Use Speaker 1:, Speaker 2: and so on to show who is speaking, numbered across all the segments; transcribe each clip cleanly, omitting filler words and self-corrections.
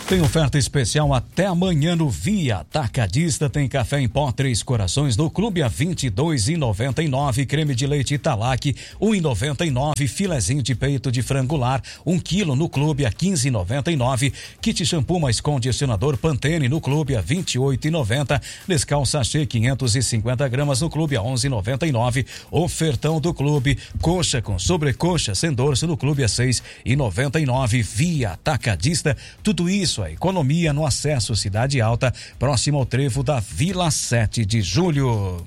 Speaker 1: Tem oferta especial até amanhã no Via Atacadista. Tem café em pó 3 Corações no Clube a R$22,99. Creme de leite Italac R$1,99. Filezinho de peito de frango lar 1 quilo no Clube a R$15,99. Kit shampoo mais condicionador Pantene no Clube a R$28,90. Nescau sachê 550 gramas no Clube a R$11,99. Ofertão do Clube, coxa com sobrecoxa sem dorso no Clube a R$6,99. Via Atacadista, tudo isso a economia no acesso Cidade Alta, próximo ao trevo da Vila 7 de Julho.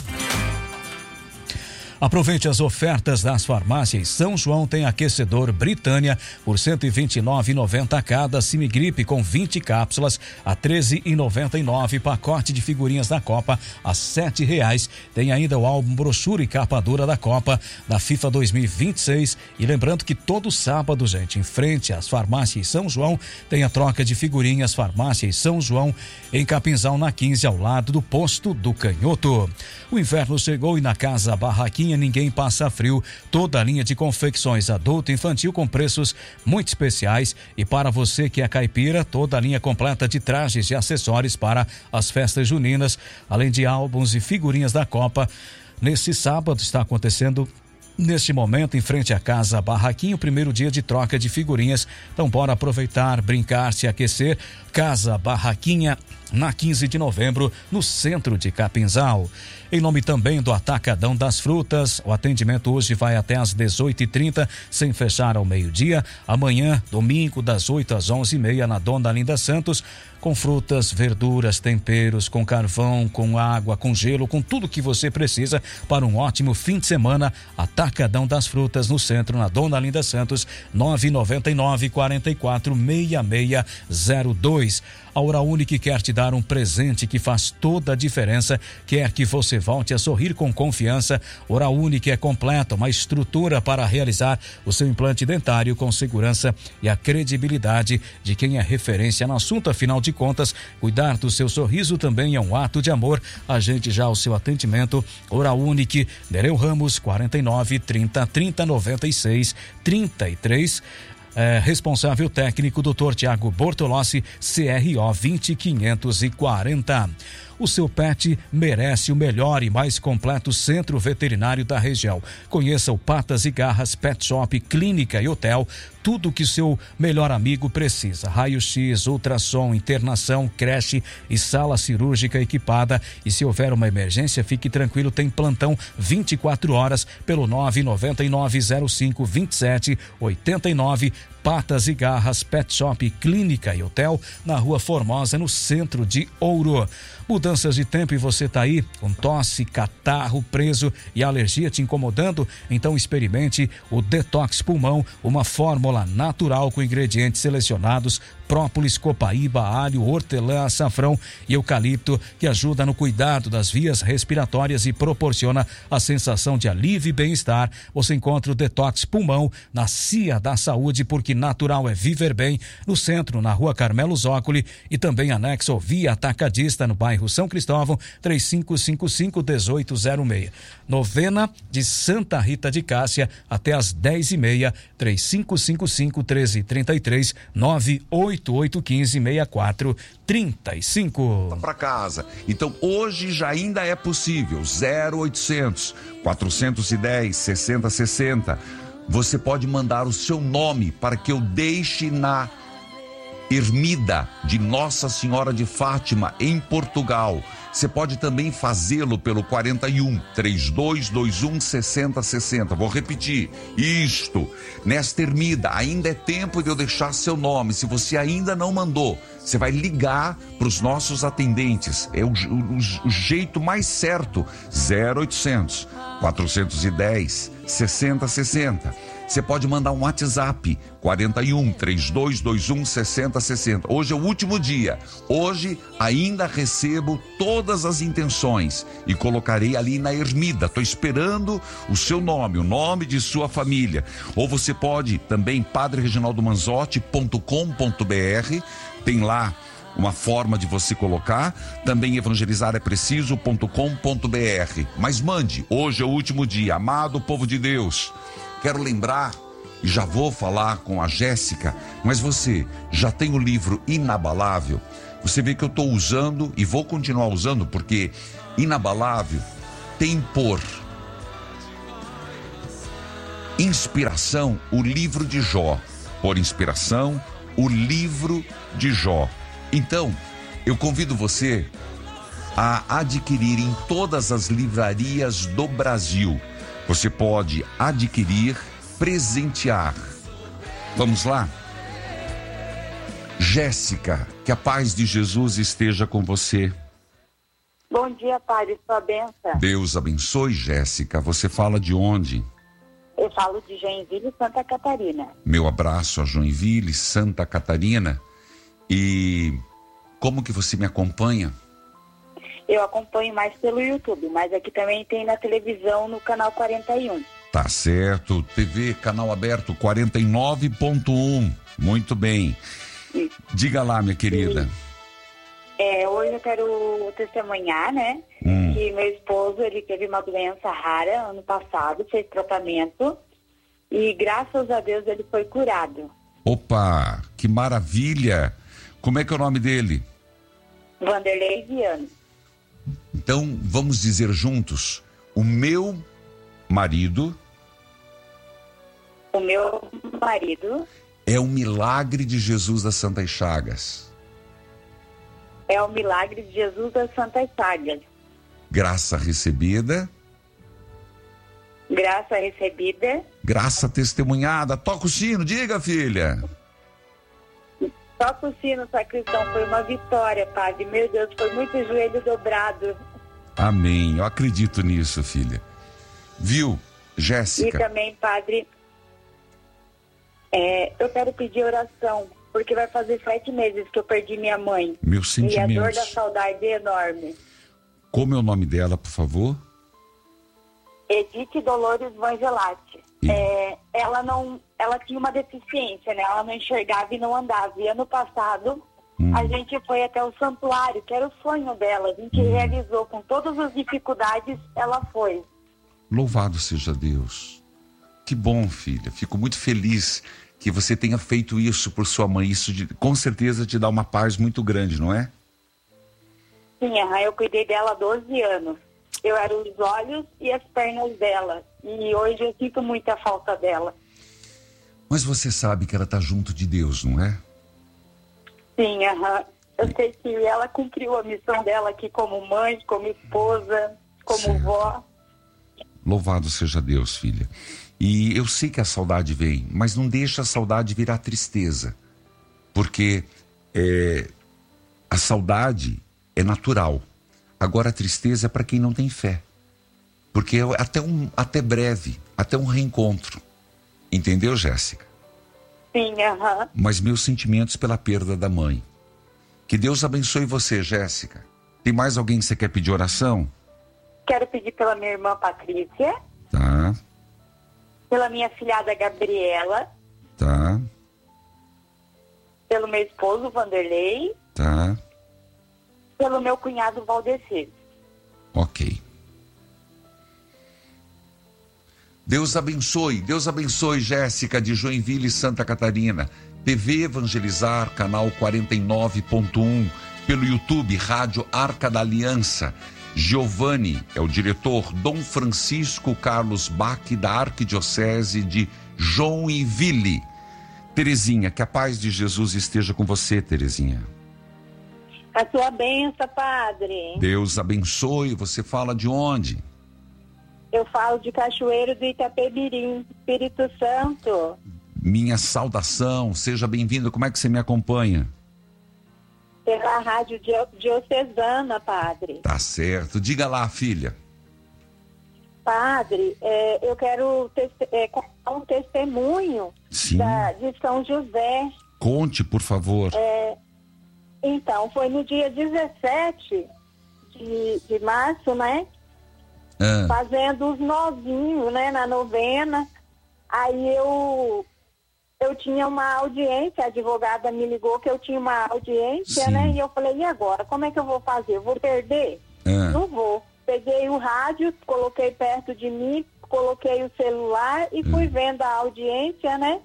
Speaker 1: Aproveite as ofertas das farmácias. São João tem aquecedor Britânia por R$129,90 cada. Simigripe com 20 cápsulas a R$13,99. Pacote de figurinhas da Copa a R$7. Tem ainda o álbum brochura e capa dura da Copa da FIFA 2026. E lembrando que todo sábado, gente, em frente às farmácias São João, tem a troca de figurinhas. Farmácias São João em Capinzal, na 15, ao lado do posto do Canhoto. O inverno chegou e na Casa Barraquinha ninguém passa frio. Toda a linha de confecções adulto e infantil com preços muito especiais. E para você que é caipira, toda a linha completa de trajes e acessórios para as festas juninas, além de álbuns e figurinhas da Copa. Nesse sábado está acontecendo, neste momento, em frente à Casa Barraquinha, o primeiro dia de troca de figurinhas. Então bora aproveitar, brincar, se aquecer. Casa Barraquinha, na 15 de novembro, no centro de Capinzal. Em nome também do Atacadão das Frutas, o atendimento hoje vai até às 18h30, sem fechar ao meio-dia. Amanhã, domingo, das 8 às 11h30, na Dona Linda Santos, com frutas, verduras, temperos, com carvão, com água, com gelo, com tudo que você precisa para um ótimo fim de semana. Atacadão das Frutas, no centro, na Dona Linda Santos, 999-446602. A Hora Única quer te dar um presente que faz toda a diferença, quer que você volte a sorrir com confiança. Hora Única é completa, uma estrutura para realizar o seu implante dentário com segurança e a credibilidade de quem é referência no assunto. Afinal de contas, cuidar do seu sorriso também é um ato de amor. Agende já o seu atendimento. Hora Única, Nereu Ramos, 49 30 30 96 33. Responsável técnico, Dr. Tiago Bortolossi, CRO 20540. O seu pet merece o melhor e mais completo centro veterinário da região. Conheça o Patas e Garras Pet Shop, Clínica e Hotel. Tudo o que seu melhor amigo precisa. Raio-X, ultrassom, internação, creche e sala cirúrgica equipada. E se houver uma emergência, fique tranquilo, tem plantão 24 horas pelo 999052789. Patas e Garras Pet Shop, Clínica e Hotel, na Rua Formosa, no centro de Ouro. Mudanças de tempo e você tá aí com tosse, catarro, preso e alergia te incomodando? Então experimente o Detox Pulmão, uma fórmula natural com ingredientes selecionados: própolis, copaíba, alho, hortelã, açafrão e eucalipto, que ajuda no cuidado das vias respiratórias e proporciona a sensação de alívio e bem-estar. Você encontra o Detox Pulmão na CIA da Saúde, porque natural é viver bem, no centro, na Rua Carmelo Zócoli, e também anexo ao Via Atacadista, no bairro São Cristóvão, 3555-1806. Novena de Santa Rita de Cássia até às 10h30, 3555-1333, 98815-6435.
Speaker 2: Para casa. Então hoje já ainda é possível. 0800 410 6060. Você pode mandar o seu nome para que eu deixe na Ermida de Nossa Senhora de Fátima, em Portugal. Você pode também fazê-lo pelo 41 3221 6060. Vou repetir, isto, nesta Ermida, ainda é tempo de eu deixar seu nome. Se você ainda não mandou, você vai ligar para os nossos atendentes. É o jeito mais certo. 0800 410 6060. Você pode mandar um WhatsApp, 41 3221 6060. Hoje é o último dia. Hoje ainda recebo todas as intenções e colocarei ali na Ermida. Estou esperando o seu nome, o nome de sua família. Ou você pode também, padrereginaldomanzotti.com.br. Tem lá uma forma de você colocar. Também evangelizarepreciso.com.br. Mas mande, hoje é o último dia. Amado povo de Deus, quero lembrar e já vou falar com a Jéssica, mas você já tem o livro Inabalável? Você vê que eu estou usando e vou continuar usando, porque Inabalável tem por inspiração o livro de Jó. Por inspiração, o livro de Jó. Então, eu convido você a adquirir em todas as livrarias do Brasil. Você pode adquirir, presentear. Vamos lá? Jéssica, que a paz de Jesus esteja com você.
Speaker 3: Bom dia, Padre, sua bênção.
Speaker 2: Deus abençoe, Jéssica. Você fala de onde?
Speaker 3: Eu falo de Joinville, Santa Catarina.
Speaker 2: Meu abraço a Joinville, Santa Catarina. E como que você me acompanha?
Speaker 3: Eu acompanho mais pelo YouTube, mas aqui também tem na televisão no canal 41.
Speaker 2: Tá certo, TV canal aberto 49.1. Muito bem. Diga lá, minha querida.
Speaker 3: Hoje eu quero testemunhar, né? Que meu esposo, ele teve uma doença rara ano passado, fez tratamento e graças a Deus ele foi curado.
Speaker 2: Opa, que maravilha! Como é que é o nome dele?
Speaker 3: Vanderlei Viano.
Speaker 2: Então, vamos dizer juntos, o meu marido é o milagre de Jesus das Santas Chagas.
Speaker 3: É o milagre de Jesus das Santas Chagas.
Speaker 2: Graça recebida.
Speaker 3: Graça recebida.
Speaker 2: Graça testemunhada. Toca o sino, diga, filha.
Speaker 3: Toca o sino, sacristão. Foi uma vitória, Padre. Meu Deus, foi muito joelho dobrado.
Speaker 2: Amém. Eu acredito nisso, filha. Viu, Jéssica?
Speaker 3: E também, Padre, eu quero pedir oração, porque vai fazer 7 meses que eu perdi minha mãe.
Speaker 2: Meus sentimentos.
Speaker 3: E a dor da saudade é enorme.
Speaker 2: Como é o nome dela, por favor?
Speaker 3: Edith Dolores Vangelati. Ela tinha uma deficiência, né? Ela não enxergava e não andava. E ano passado, a gente foi até o santuário, que era o sonho dela. A gente realizou com todas as dificuldades, ela foi.
Speaker 2: Louvado seja Deus. Que bom, filha. Fico muito feliz que você tenha feito isso por sua mãe. Isso com certeza te dá uma paz muito grande, não é?
Speaker 3: Sim, eu cuidei dela há 12 anos. Eu era os olhos e as pernas dela. E hoje eu sinto muita falta dela.
Speaker 2: Mas você sabe que ela está junto de Deus, não é?
Speaker 3: Sim, eu sei que ela cumpriu a missão dela aqui como mãe, como esposa, como vó.
Speaker 2: Louvado seja Deus, filha. E eu sei que a saudade vem, mas não deixa a saudade virar tristeza. Porque a saudade é natural. Agora a tristeza é para quem não tem fé. Porque é até breve, até um reencontro. Entendeu, Jéssica?
Speaker 3: Sim,
Speaker 2: Mas meus sentimentos pela perda da mãe. Que Deus abençoe você, Jéssica. Tem mais alguém que você quer pedir oração?
Speaker 3: Quero pedir pela minha irmã Patrícia.
Speaker 2: Tá.
Speaker 3: Pela minha filhada Gabriela.
Speaker 2: Tá.
Speaker 3: Pelo meu esposo Vanderlei.
Speaker 2: Tá.
Speaker 3: Pelo meu cunhado Valdecir.
Speaker 2: Ok. Deus abençoe, Jéssica de Joinville, Santa Catarina. TV Evangelizar, canal 49.1. Pelo YouTube, Rádio Arca da Aliança. Giovanni é o diretor. Dom Francisco Carlos Bach, da Arquidiocese de Joinville. Terezinha, que a paz de Jesus esteja com você, Terezinha.
Speaker 3: A sua bênção, Padre.
Speaker 2: Deus abençoe. Você fala de onde?
Speaker 3: Eu falo de Cachoeiro do Itapebirim, Espírito Santo.
Speaker 2: Minha saudação, seja bem-vindo. Como é que você me acompanha?
Speaker 3: Pela Rádio Diocesana, Padre.
Speaker 2: Tá certo. Diga lá, filha.
Speaker 3: Padre, eu quero contar um testemunho de São José.
Speaker 2: Conte, por favor.
Speaker 3: Então, foi no dia 17 de março, né? Fazendo os nozinhos, né? Na novena. Aí eu tinha uma audiência, a advogada me ligou que eu tinha uma audiência, né? E eu falei, e agora? Como é que eu vou fazer? Eu vou perder? Não vou. Peguei o rádio, coloquei perto de mim, coloquei o celular e fui vendo a audiência, né?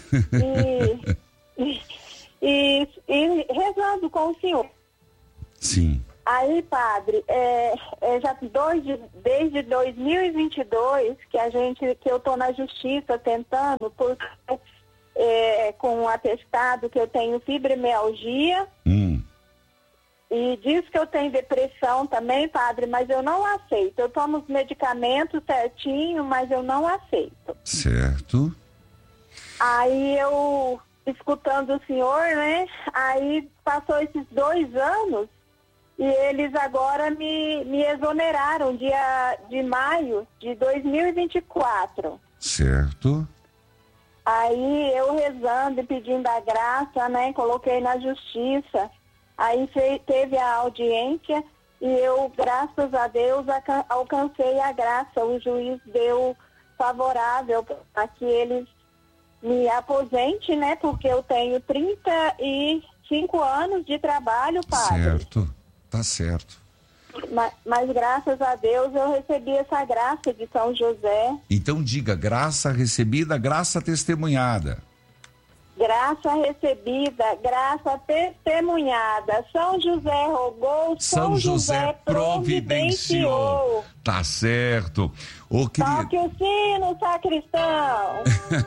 Speaker 3: E rezando com o senhor.
Speaker 2: Sim.
Speaker 3: Aí, padre, já desde 2022 que eu tô na justiça tentando, porque com um atestado que eu tenho fibromialgia. E diz que eu tenho depressão também, padre, mas eu não aceito. Eu tomo os medicamentos certinho, mas eu não aceito.
Speaker 2: Certo.
Speaker 3: Aí eu, escutando o senhor, né? Aí passou esses 2 anos e eles agora me exoneraram dia de maio de 2024.
Speaker 2: Certo.
Speaker 3: Aí eu rezando e pedindo a graça, né? Coloquei na justiça. Aí teve a audiência e eu, graças a Deus, alcancei a graça. O juiz deu favorável para que eles me aposente, né? Porque eu tenho 35 anos de trabalho, padre.
Speaker 2: Certo, tá certo.
Speaker 3: Mas graças a Deus eu recebi essa graça de São José.
Speaker 2: Então diga, graça recebida, graça testemunhada.
Speaker 3: Graça recebida, graça testemunhada. São José rogou, São José providenciou.
Speaker 2: Tá certo. Ô, querido...
Speaker 3: Toque o sino, sacristão.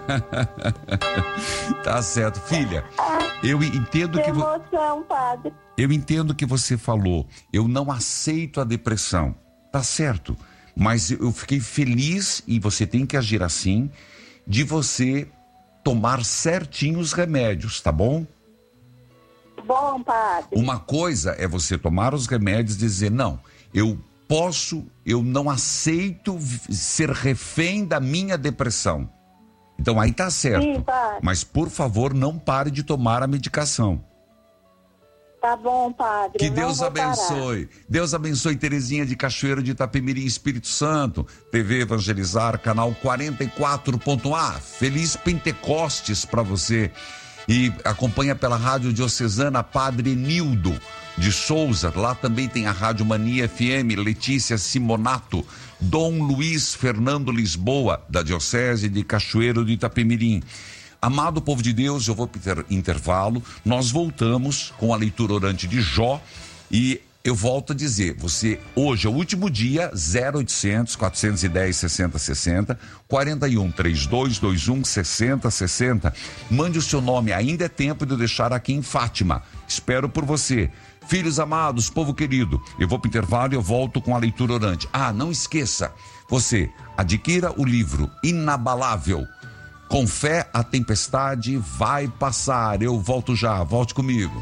Speaker 2: Tá certo, filha. Eu entendo que
Speaker 3: emoção, padre.
Speaker 2: Eu entendo que você falou, eu não aceito a depressão. Tá certo. Mas eu fiquei feliz, e você tem que agir assim, de você tomar certinho os remédios, tá bom?
Speaker 3: Bom, padre.
Speaker 2: Uma coisa é você tomar os remédios e dizer, não, eu não aceito ser refém da minha depressão. Então aí tá certo.
Speaker 3: Sim, padre.
Speaker 2: Mas por favor, não pare de tomar a medicação.
Speaker 3: Tá bom, padre.
Speaker 2: Que Deus abençoe. Deus abençoe Terezinha de Cachoeiro de Itapemirim, Espírito Santo. TV Evangelizar, canal 44.A. Feliz Pentecostes para você. E acompanha pela Rádio Diocesana Padre Nildo de Souza. Lá também tem a Rádio Mania FM, Letícia Simonato. Dom Luiz Fernando Lisboa, da Diocese de Cachoeiro de Itapemirim. Amado povo de Deus, eu vou para intervalo, nós voltamos com a leitura orante de Jó e eu volto a dizer, você, hoje é o último dia, 0800 410 6060, 41 3221 6060, mande o seu nome, ainda é tempo de eu deixar aqui em Fátima, espero por você. Filhos amados, povo querido, eu vou para o intervalo e eu volto com a leitura orante. Ah, não esqueça, você adquira o livro Inabalável. Com fé, a tempestade vai passar. Eu volto já, volte comigo.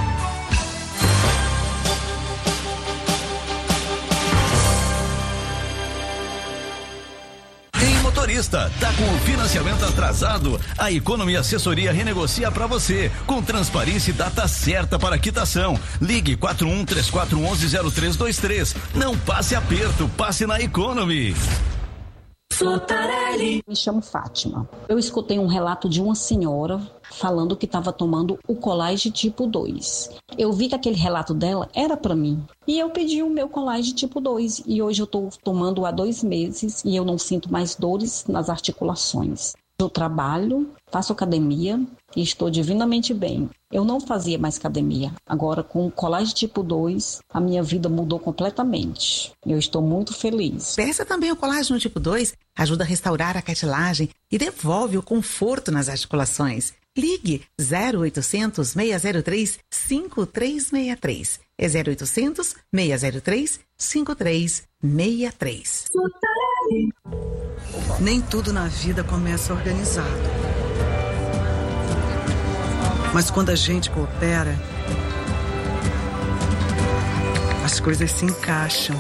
Speaker 4: Motorista, tá com o financiamento atrasado? A Economy Assessoria renegocia para você, com transparência e data certa para quitação. Ligue 4134110323. Não passe aperto, passe na Economy.
Speaker 5: Me chamo Fátima. Eu escutei um relato de uma senhora falando que estava tomando o Colage tipo 2. Eu vi que aquele relato dela era para mim. E eu pedi o meu Colage tipo 2. E hoje eu estou tomando há 2 meses e eu não sinto mais dores nas articulações. Eu trabalho, faço academia e estou divinamente bem. Eu não fazia mais academia. Agora, com o Colage tipo 2, a minha vida mudou completamente. Eu estou muito feliz.
Speaker 6: Peça também o colágeno tipo 2, ajuda a restaurar a cartilagem e devolve o conforto nas articulações. Ligue 0800 603 5363. É 0800 603 5363.
Speaker 7: Nem tudo na vida começa organizado. Mas quando a gente coopera, as coisas se encaixam.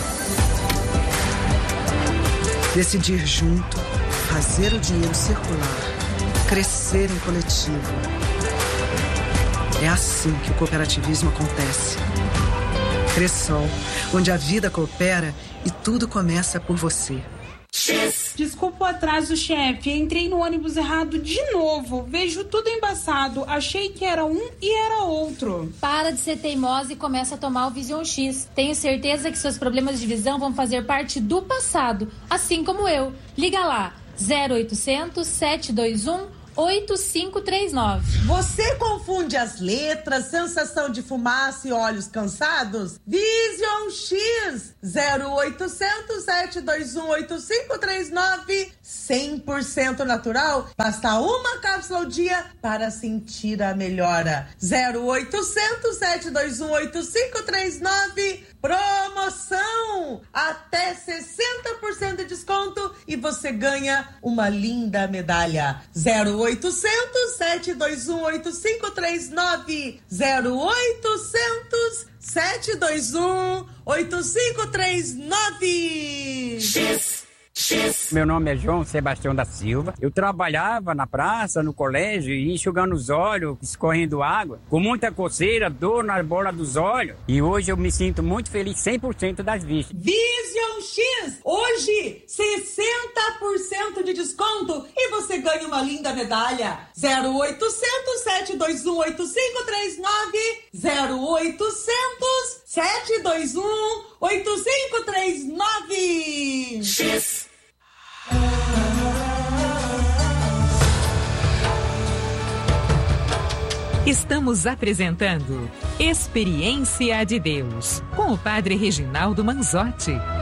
Speaker 7: Decidir junto, fazer o dinheiro circular, crescer em coletivo. É assim que o cooperativismo acontece. Cressol, onde a vida coopera e tudo começa por você.
Speaker 8: X. Desculpa o atraso, chefe. Entrei no ônibus errado de novo. Vejo tudo embaçado. Achei que era um e era outro.
Speaker 9: Para de ser teimosa e começa a tomar o Vision X. Tenho certeza que seus problemas de visão vão fazer parte do passado, assim como eu. Liga lá, 0800 721 8539.
Speaker 10: Você confunde as letras, sensação de fumaça e olhos cansados? Vision X 0800 721 8539, 100% natural. Basta uma cápsula ao dia para sentir a melhora. 0800 721 8539. Promoção! Até 60% de desconto e você ganha uma linda medalha. 0800 721 8539. 0800 721 8539.
Speaker 11: X. Meu nome é João Sebastião da Silva. Eu trabalhava na praça, no colégio, enxugando os olhos, escorrendo água, com muita coceira, dor na bola dos olhos. E hoje eu me sinto muito feliz, 100% das vistas.
Speaker 10: Vision X! Hoje, 60% de desconto e você ganha uma linda medalha. 0800 721 8539. 0800 721 8539.
Speaker 11: X.
Speaker 12: Estamos apresentando Experiência de Deus com o Padre Reginaldo Manzotti.